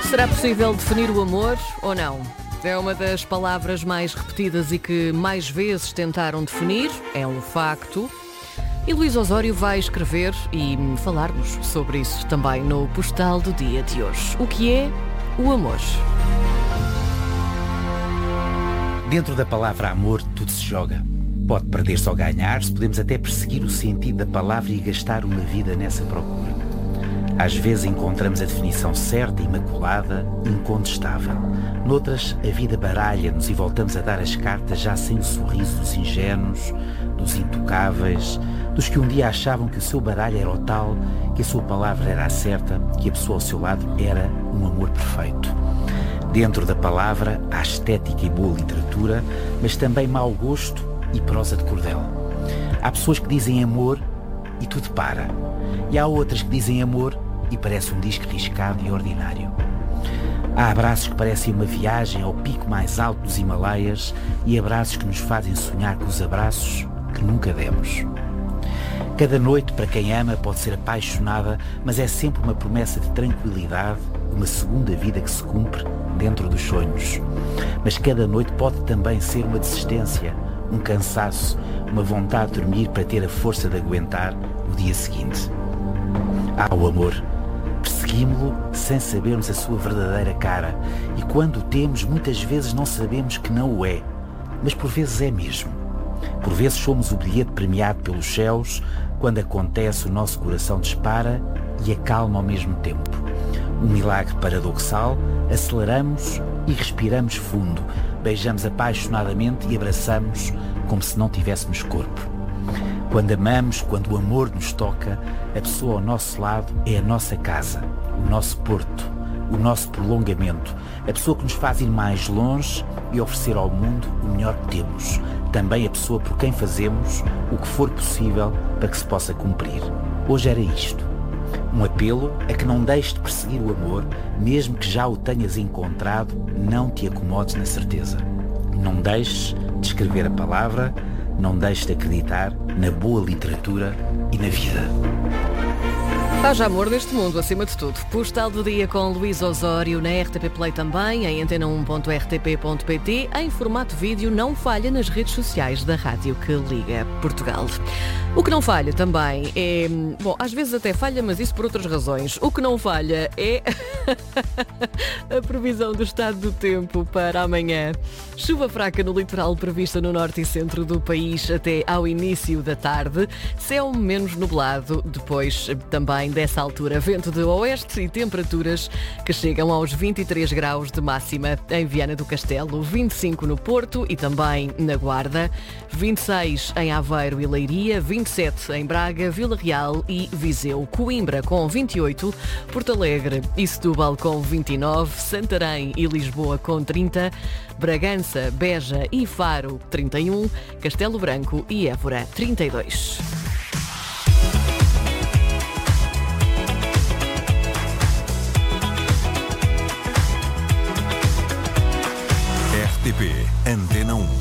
Será possível definir o amor ou não? É uma das palavras mais repetidas e que mais vezes tentaram definir, é um facto. E Luís Osório vai escrever e falar-nos sobre isso também no Postal do dia de hoje. O que é o amor? Dentro da palavra amor, tudo se joga. Pode perder-se ou ganhar-se, podemos até perseguir o sentido da palavra e gastar uma vida nessa procura. Às vezes encontramos a definição certa, imaculada, incontestável. Noutras, a vida baralha-nos e voltamos a dar as cartas já sem o sorriso dos ingênuos, dos intocáveis, dos que um dia achavam que o seu baralho era o tal, que a sua palavra era a certa, que a pessoa ao seu lado era um amor perfeito. Dentro da palavra há estética e boa literatura, mas também mau gosto e prosa de cordel. Há pessoas que dizem amor e tudo para. E há outras que dizem amor e parece um disco riscado e ordinário. Há abraços que parecem uma viagem ao pico mais alto dos Himalaias e abraços que nos fazem sonhar com os abraços que nunca demos. Cada noite, para quem ama, pode ser apaixonada, mas é sempre uma promessa de tranquilidade, uma segunda vida que se cumpre dentro dos sonhos. Mas cada noite pode também ser uma desistência, um cansaço, uma vontade de dormir para ter a força de aguentar o dia seguinte. Há o amor. Perseguimos-lo sem sabermos a sua verdadeira cara. E quando o temos, muitas vezes não sabemos que não o é. Mas por vezes é mesmo. Por vezes somos o bilhete premiado pelos céus. Quando acontece, o nosso coração dispara e acalma ao mesmo tempo. Um milagre paradoxal, aceleramos e respiramos fundo. Beijamos apaixonadamente e abraçamos como se não tivéssemos corpo. Quando amamos, quando o amor nos toca, a pessoa ao nosso lado é a nossa casa, o nosso porto, o nosso prolongamento, a pessoa que nos faz ir mais longe e oferecer ao mundo o melhor que temos. Também a pessoa por quem fazemos o que for possível para que se possa cumprir. Hoje era isto. Um apelo a que não deixes de perseguir o amor, mesmo que já o tenhas encontrado, não te acomodes na certeza. Não deixes de escrever a palavra, não deixes de acreditar na boa literatura e na vida. Haja amor neste mundo, acima de tudo. Postal do dia com Luís Osório na RTP Play também, em antena1.rtp.pt, em formato vídeo, não falha nas redes sociais da rádio que liga Portugal. O que não falha também é... Bom, às vezes até falha, mas isso por outras razões. O que não falha é a previsão do estado do tempo para amanhã. Chuva fraca no litoral prevista no norte e centro do país até ao início da tarde. Céu menos nublado, depois também dessa altura vento de oeste e temperaturas que chegam aos 23 graus de máxima em Viana do Castelo, 25 no Porto e também na Guarda, 26 em Aveiro e Leiria, 27 em Braga, Vila Real e Viseu, Coimbra com 28, Porto Alegre e Setúbal com 29, Santarém e Lisboa com 30, Bragança, Beja e Faro 31, Castelo Branco e Évora 32. RTP Antena 1.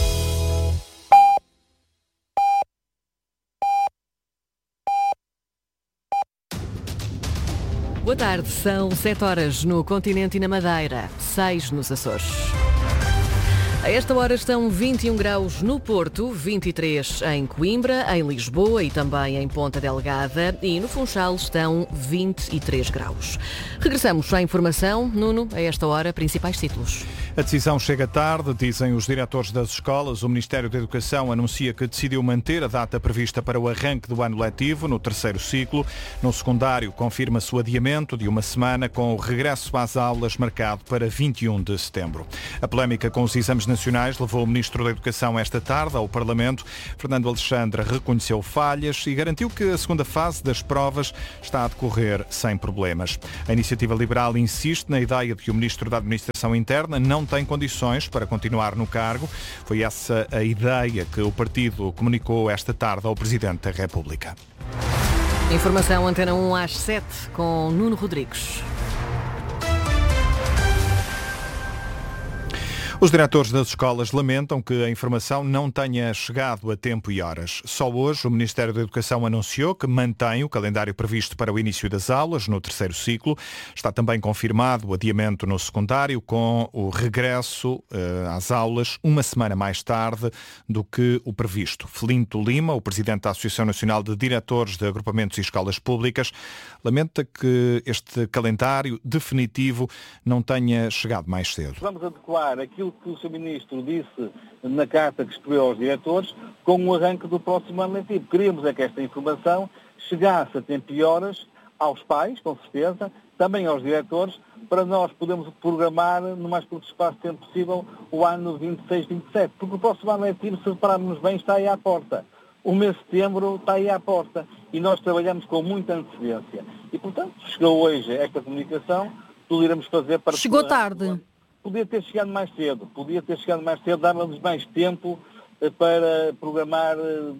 Boa tarde, são 7 horas no continente e na Madeira, 6 nos Açores. A esta hora estão 21 graus no Porto, 23 em Coimbra, em Lisboa e também em Ponta Delgada e no Funchal estão 23 graus. Regressamos à informação. Nuno, a esta hora, principais títulos. A decisão chega tarde, dizem os diretores das escolas. O Ministério da Educação anuncia que decidiu manter a data prevista para o arranque do ano letivo, no terceiro ciclo. No secundário, confirma-se o adiamento de uma semana com o regresso às aulas marcado para 21 de setembro. A polémica com os exames nacionais levou o Ministro da Educação esta tarde ao Parlamento. Fernando Alexandre reconheceu falhas e garantiu que a segunda fase das provas está a decorrer sem problemas. A Iniciativa Liberal insiste na ideia de que o Ministro da Administração Interna não tem condições para continuar no cargo. Foi essa a ideia que o partido comunicou esta tarde ao Presidente da República. Informação Antena 1 às 7 com Nuno Rodrigues. Os diretores das escolas lamentam que a informação não tenha chegado a tempo e horas. Só hoje o Ministério da Educação anunciou que mantém o calendário previsto para o início das aulas no terceiro ciclo. Está também confirmado o adiamento no secundário com o regresso às aulas uma semana mais tarde do que o previsto. Felinto Lima, o presidente da Associação Nacional de Diretores de Agrupamentos e Escolas Públicas, lamenta que este calendário definitivo não tenha chegado mais cedo. Vamos adequar aquilo que o Sr. Ministro disse na carta que escreveu aos diretores com o arranque do próximo ano letivo. Queríamos é que esta informação chegasse a tempo e horas aos pais, com certeza, também aos diretores, para nós podermos programar no mais curto espaço de tempo possível o ano 26-27. Porque o próximo ano letivo, se repararmos bem, está aí à porta. O mês de setembro está aí à porta e nós trabalhamos com muita antecedência. E, portanto, chegou hoje esta comunicação, tudo iremos fazer para... Chegou tarde. Podia ter chegado mais cedo, dava-nos mais tempo para programar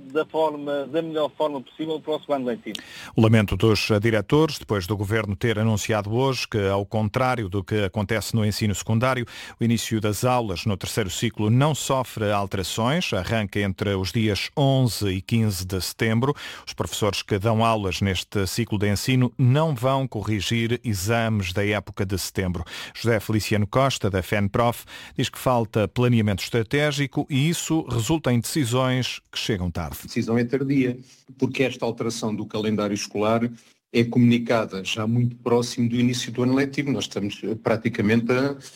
da melhor forma possível o próximo ano letivo. O lamento dos diretores, depois do Governo ter anunciado hoje que, ao contrário do que acontece no ensino secundário, o início das aulas no terceiro ciclo não sofre alterações, arranca entre os dias 11 e 15 de setembro. Os professores que dão aulas neste ciclo de ensino não vão corrigir exames da época de setembro. José Feliciano Costa, da FENPROF, diz que falta planeamento estratégico e isso resulta em decisões que chegam tarde. A decisão é tardia, porque esta alteração do calendário escolar é comunicada já muito próximo do início do ano letivo. Nós estamos praticamente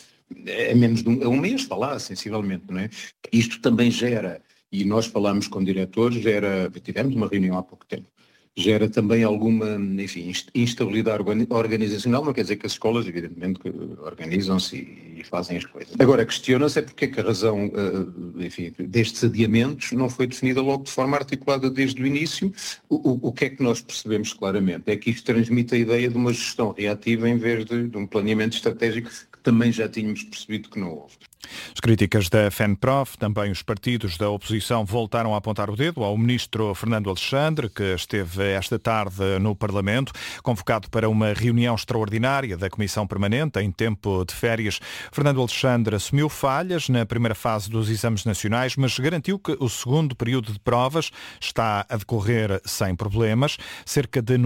a menos de um mês, está lá, sensivelmente, não é? Isto também gera, e nós falamos com diretores, tivemos uma reunião há pouco tempo, gera também alguma, enfim, instabilidade organizacional. Não quer dizer que as escolas, evidentemente, organizam-se e fazem as coisas. Agora, questiona-se porque é que a razão, enfim, destes adiamentos não foi definida logo de forma articulada desde o início. O que é que nós percebemos claramente? É que isto transmite a ideia de uma gestão reativa em vez de um planeamento estratégico que também já tínhamos percebido que não houve. As críticas da FENPROF, também os partidos da oposição voltaram a apontar o dedo ao ministro Fernando Alexandre, que esteve esta tarde no Parlamento, convocado para uma reunião extraordinária da Comissão Permanente em tempo de férias. Fernando Alexandre assumiu falhas na primeira fase dos exames nacionais, mas garantiu que o segundo período de provas está a decorrer sem problemas. Cerca de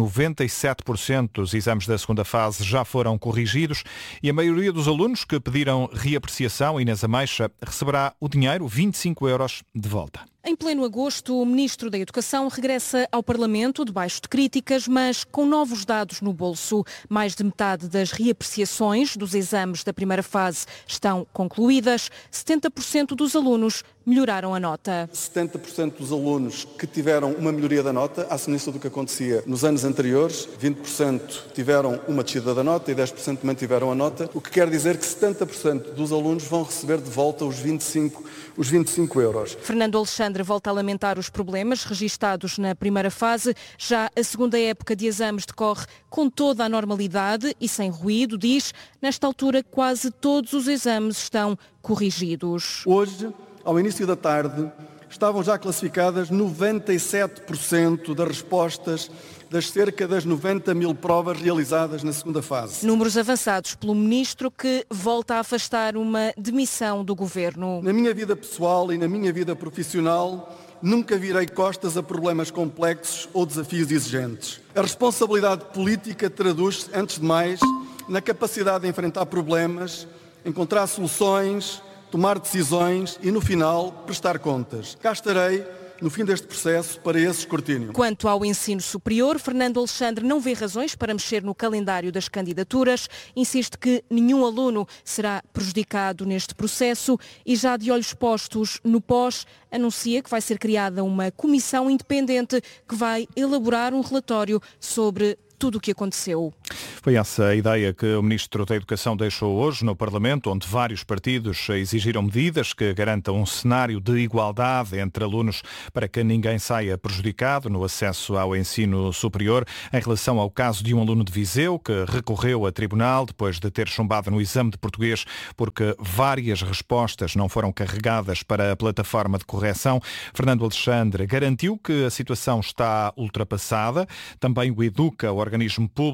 97% dos exames da segunda fase já foram corrigidos e a maioria dos alunos que pediram reapreciação, Inês Ameixa, receberá o dinheiro, 25 euros, de volta. Em pleno agosto, o Ministro da Educação regressa ao Parlamento, debaixo de críticas, mas com novos dados no bolso. Mais de metade das reapreciações dos exames da primeira fase estão concluídas. 70% dos alunos melhoraram a nota. 70% dos alunos que tiveram uma melhoria da nota, à semelhança do que acontecia nos anos anteriores, 20% tiveram uma descida da nota e 10% mantiveram a nota, o que quer dizer que 70% dos alunos vão receber de volta os 25 euros. Fernando Alexandre volta a lamentar os problemas registados na primeira fase. Já a segunda época de exames decorre com toda a normalidade e sem ruído, diz. Nesta altura, quase todos os exames estão corrigidos. Hoje, ao início da tarde, estavam já classificadas 97% das respostas das cerca das 90 mil provas realizadas na segunda fase. Números avançados pelo Ministro, que volta a afastar uma demissão do Governo. Na minha vida pessoal e na minha vida profissional, nunca virei costas a problemas complexos ou desafios exigentes. A responsabilidade política traduz-se, antes de mais, na capacidade de enfrentar problemas, encontrar soluções, tomar decisões e, no final, prestar contas. Cá estarei no fim deste processo para esse escrutínio. Quanto ao ensino superior, Fernando Alexandre não vê razões para mexer no calendário das candidaturas, insiste que nenhum aluno será prejudicado neste processo e, já de olhos postos no pós, anuncia que vai ser criada uma comissão independente que vai elaborar um relatório sobre tudo o que aconteceu. Foi essa a ideia que o Ministro da Educação deixou hoje no Parlamento, onde vários partidos exigiram medidas que garantam um cenário de igualdade entre alunos para que ninguém saia prejudicado no acesso ao ensino superior. Em relação ao caso de um aluno de Viseu que recorreu a tribunal depois de ter chumbado no exame de português porque várias respostas não foram carregadas para a plataforma de correção, Fernando Alexandre garantiu que a situação está ultrapassada. Também o Educa, o organismo público responsável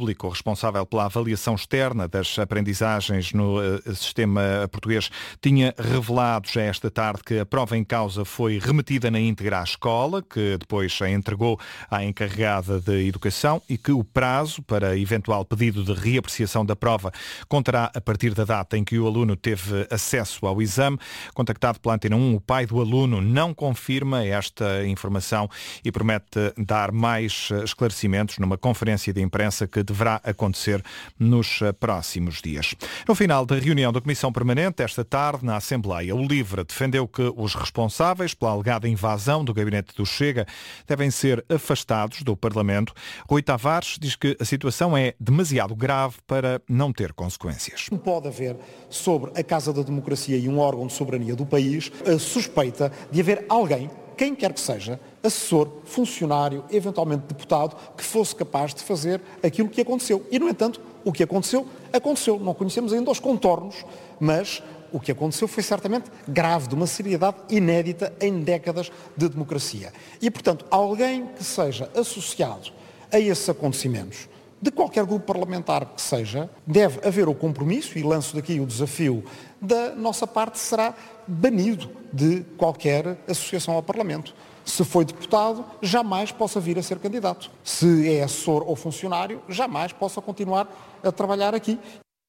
responsável pela avaliação externa das aprendizagens no sistema português, tinha revelado já esta tarde que a prova em causa foi remetida na íntegra à escola, que depois a entregou à encarregada de Educação, e que o prazo para eventual pedido de reapreciação da prova contará a partir da data em que o aluno teve acesso ao exame. Contactado pela Antena 1, o pai do aluno não confirma esta informação e promete dar mais esclarecimentos numa conferência de imprensa que deverá acontecer nos próximos dias. No final da reunião da Comissão Permanente, esta tarde, na Assembleia, o LIVRE defendeu que os responsáveis pela alegada invasão do gabinete do Chega devem ser afastados do Parlamento. Rui Tavares diz que a situação é demasiado grave para não ter consequências. Pode haver sobre a Casa da Democracia e um órgão de soberania do país a suspeita de haver alguém, quem quer que seja, assessor, funcionário, eventualmente deputado, que fosse capaz de fazer aquilo que aconteceu. E, no entanto, o que aconteceu, aconteceu. Não conhecemos ainda os contornos, mas o que aconteceu foi certamente grave, de uma seriedade inédita em décadas de democracia. E, portanto, alguém que seja associado a esses acontecimentos, de qualquer grupo parlamentar que seja, deve haver o compromisso, e lanço daqui o desafio, da nossa parte será banido de qualquer associação ao Parlamento. Se foi deputado, jamais possa vir a ser candidato. Se é assessor ou funcionário, jamais possa continuar a trabalhar aqui.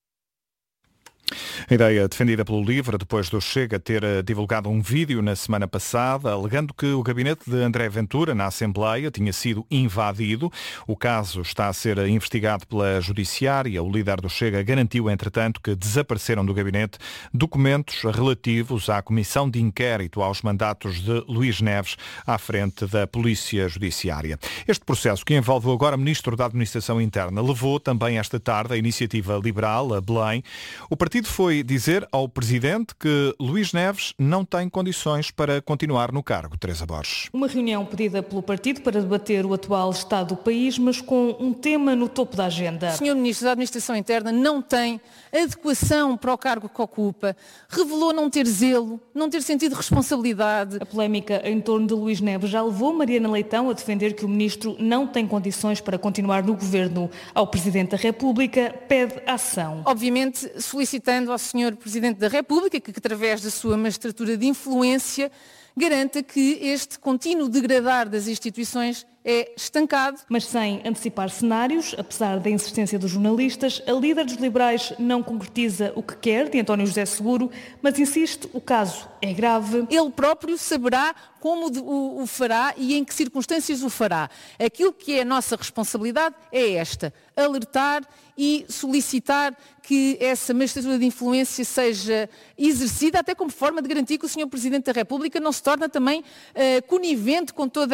A ideia defendida pelo LIVRE depois do Chega ter divulgado um vídeo na semana passada alegando que o gabinete de André Ventura na Assembleia tinha sido invadido. O caso está a ser investigado pela Judiciária. O líder do Chega garantiu, entretanto, que desapareceram do gabinete documentos relativos à Comissão de Inquérito aos mandatos de Luís Neves à frente da Polícia Judiciária. Este processo, que envolve agora o Ministro da Administração Interna, levou também esta tarde a Iniciativa Liberal a Belém. O partido foi dizer ao Presidente que Luís Neves não tem condições para continuar no cargo. Teresa Borges. Uma reunião pedida pelo partido para debater o atual estado do país, mas com um tema no topo da agenda. O Sr. Ministro da Administração Interna não tem adequação para o cargo que ocupa, revelou não ter zelo, não ter sentido de responsabilidade. A polémica em torno de Luís Neves já levou Mariana Leitão a defender que o Ministro não tem condições para continuar no Governo. Ao Presidente da República pede ação. Obviamente solicitando ao Sr. Presidente da República que, através da sua magistratura de influência, garanta que este contínuo degradar das instituições é estancado. Mas sem antecipar cenários, apesar da insistência dos jornalistas, a líder dos liberais não concretiza o que quer de António José Seguro, mas insiste, o caso é grave. Ele próprio saberá como o fará e em que circunstâncias o fará. Aquilo que é a nossa responsabilidade é esta: alertar e solicitar que essa magistratura de influência seja exercida até como forma de garantir que o Sr. Presidente da República não se torna também conivente com todo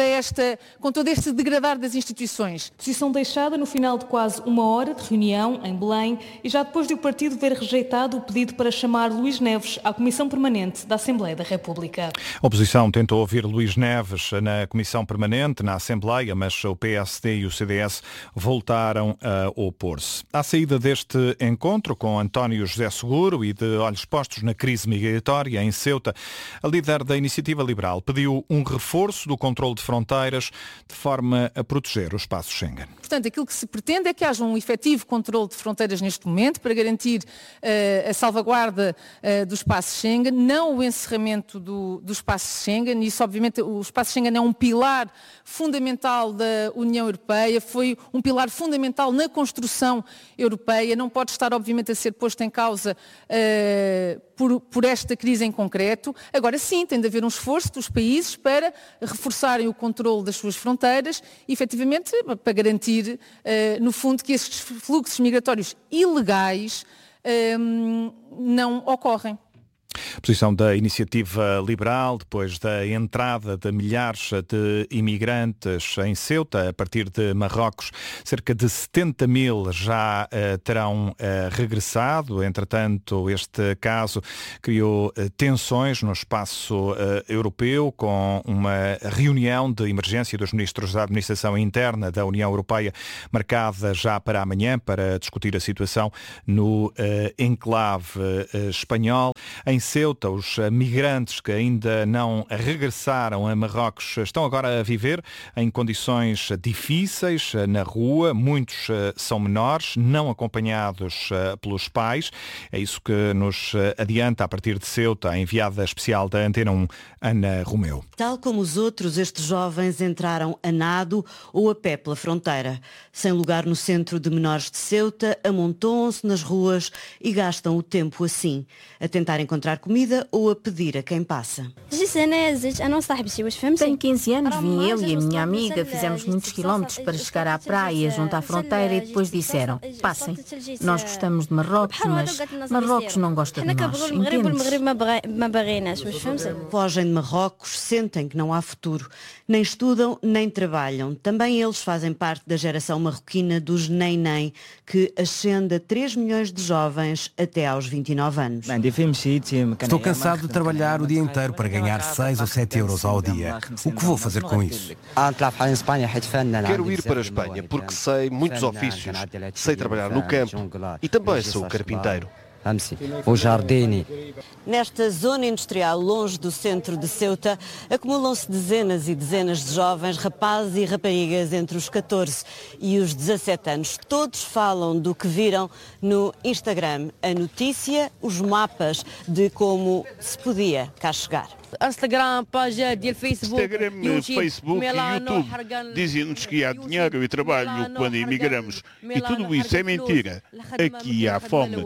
este degradar das instituições. Posição deixada no final de quase uma hora de reunião em Belém e já depois de o partido ver rejeitado o pedido para chamar Luís Neves à Comissão Permanente da Assembleia da República. A oposição tentou ouvir Luís Neves na Comissão Permanente, na Assembleia, mas o PSD e o CDS voltaram a opor-se. À saída deste encontro com António José Seguro e de olhos postos na crise migratória em Ceuta, a líder da Iniciativa Liberal pediu um reforço do controle de fronteiras de forma a proteger o espaço Schengen. Portanto, aquilo que se pretende é que haja um efetivo controle de fronteiras neste momento para garantir a salvaguarda do espaço Schengen, não o encerramento do espaço Schengen. Isso, obviamente, o espaço Schengen é um pilar fundamental da União Europeia, foi um pilar fundamental na construção europeia, não pode estar, obviamente, a ser posto em causa por esta crise em concreto. Agora sim, tem de haver um esforço dos países para reforçarem o controle das suas fronteiras e, efetivamente, para garantir, no fundo, que esses fluxos migratórios ilegais não ocorrem. Posição da Iniciativa Liberal, depois da entrada de milhares de imigrantes em Ceuta, a partir de Marrocos, cerca de 70 mil já terão regressado. Entretanto, este caso criou tensões no espaço europeu, com uma reunião de emergência dos ministros da Administração Interna da União Europeia marcada já para amanhã, para discutir a situação no enclave espanhol. Em Ceuta, Ceuta, os migrantes que ainda não regressaram a Marrocos estão agora a viver em condições difíceis na rua. Muitos são menores, não acompanhados pelos pais. É isso que nos adianta a partir de Ceuta a enviada especial da Antena 1, Ana Romeu. Tal como os outros, estes jovens entraram a nado ou a pé pela fronteira. Sem lugar no centro de menores de Ceuta, amontoam-se nas ruas e gastam o tempo assim, a tentar encontrar comida ou a pedir a quem passa. Tenho 15 anos, vim eu e a minha amiga, fizemos muitos quilómetros para chegar à praia, junto à fronteira, e depois disseram, passem. Nós gostamos de Marrocos, mas Marrocos não gosta de nós, entendes? Fogem de Marrocos, sentem que não há futuro. Nem estudam, nem trabalham. Também eles fazem parte da geração marroquina dos nem-nem, que ascende a 3 milhões de jovens até aos 29 anos. Estou cansado de trabalhar o dia inteiro para ganhar 6 ou 7 euros ao dia. O que vou fazer com isso? Quero ir para a Espanha porque sei muitos ofícios. Sei trabalhar no campo e também sou carpinteiro. Nesta zona industrial, longe do centro de Ceuta, acumulam-se dezenas e dezenas de jovens, rapazes e raparigas entre os 14 e os 17 anos. Todos falam do que viram no Instagram. A notícia, os mapas de como se podia cá chegar. Instagram, Facebook e YouTube dizem-nos que há dinheiro e trabalho quando emigramos. E tudo isso é mentira. Aqui há fome.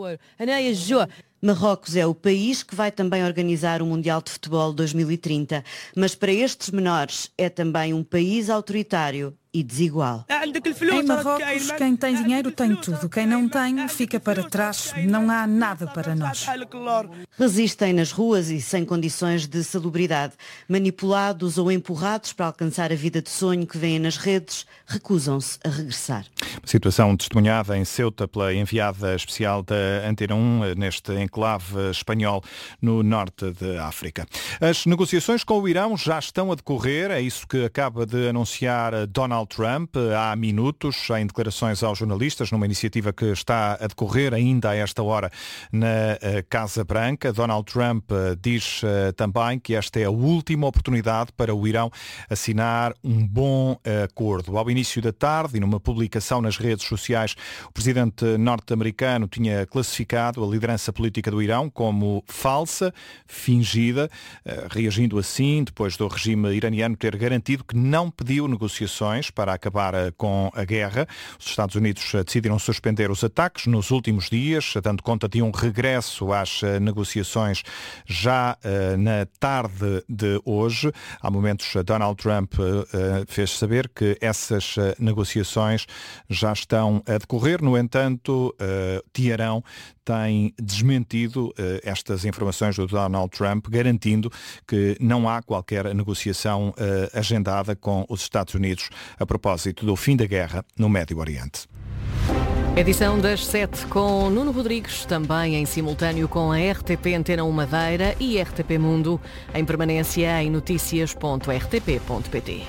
Marrocos é o país que vai também organizar o Mundial de Futebol 2030, mas para estes menores é também um país autoritário e desigual. Em Marrocos, quem tem dinheiro tem tudo. Quem não tem, fica para trás. Não há nada para nós. Resistem nas ruas e sem condições de salubridade. Manipulados ou empurrados para alcançar a vida de sonho que vêem nas redes, recusam-se a regressar. Situação testemunhada em Ceuta pela enviada especial da Antena 1 neste enclave espanhol no norte de África. As negociações com o Irão já estão a decorrer, é isso que acaba de anunciar Donald Trump há minutos em declarações aos jornalistas numa iniciativa que está a decorrer ainda a esta hora na Casa Branca. Donald Trump diz também que esta é a última oportunidade para o Irão assinar um bom acordo. Ao início da tarde e numa publicação nas redes sociais, o presidente norte-americano tinha classificado a liderança política do Irão como falsa, fingida, reagindo assim depois do regime iraniano ter garantido que não pediu negociações para acabar com a guerra. Os Estados Unidos decidiram suspender os ataques nos últimos dias, dando conta de um regresso às negociações já na tarde de hoje. Há momentos, Donald Trump fez saber que essas negociações já estão a decorrer. No entanto, Teherão tem desmentido estas informações do Donald Trump, garantindo que não há qualquer negociação agendada com os Estados Unidos a propósito do fim da guerra no Médio Oriente. Edição das 7 com Nuno Rodrigues, também em simultâneo com a RTP Antena 1 Madeira e RTP Mundo, em permanência em noticias.rtp.pt.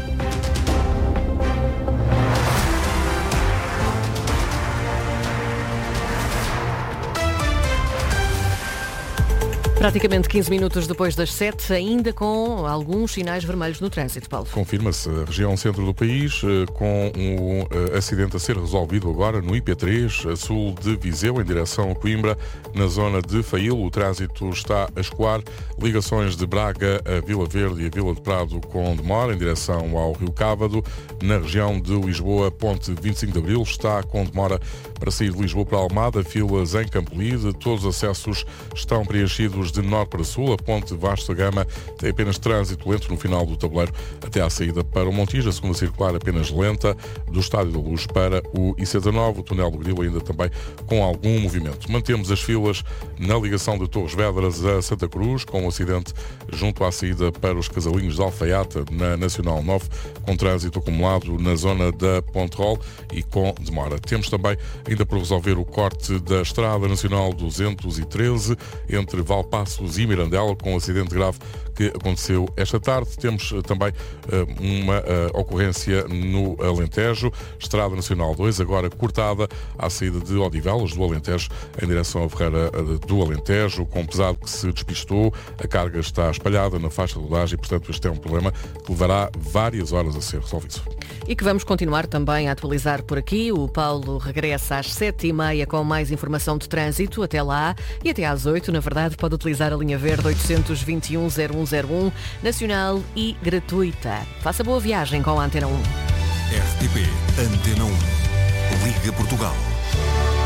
Praticamente 15 minutos depois das 7, ainda com alguns sinais vermelhos no trânsito, Paulo. Confirma-se a região centro do país, com um acidente a ser resolvido agora no IP3, a sul de Viseu, em direção a Coimbra, na zona de Fail. O trânsito está a escoar ligações de Braga a Vila Verde e a Vila de Prado com demora, em direção ao Rio Cávado. Na região de Lisboa, ponte 25 de Abril está com demora para sair de Lisboa para Almada, filas em Campolide. Todos os acessos estão preenchidos de norte para sul. A ponte Vasta Gama tem apenas trânsito lento no final do tabuleiro até à saída para o Montijo. A segunda circular apenas lenta do Estádio da Luz para o IC19. O túnel do Grilo ainda também com algum movimento. Mantemos as filas na ligação de Torres Vedras a Santa Cruz, com um acidente junto à saída para os Casalinhos de Alfaiata na Nacional 9, com trânsito acumulado na zona da Ponte Rol e com demora. Temos também ainda por resolver o corte da Estrada Nacional 213 entre Valpar Passos e Mirandela, com um acidente grave que aconteceu esta tarde. Temos também uma ocorrência no Alentejo, Estrada Nacional 2, agora cortada à saída de Odivelas, do Alentejo, em direção a Ferreira do Alentejo, com pesado que se despistou. A carga está espalhada na faixa de rodagem e, portanto, este é um problema que levará várias horas a ser resolvido. E que vamos continuar também a atualizar por aqui. O Paulo regressa às 7h30 com mais informação de trânsito. Até lá e até às 8, na verdade, pode utilizar a linha verde 821-0101, nacional e gratuita. Faça boa viagem com a Antena 1. RTP Antena 1. Liga Portugal.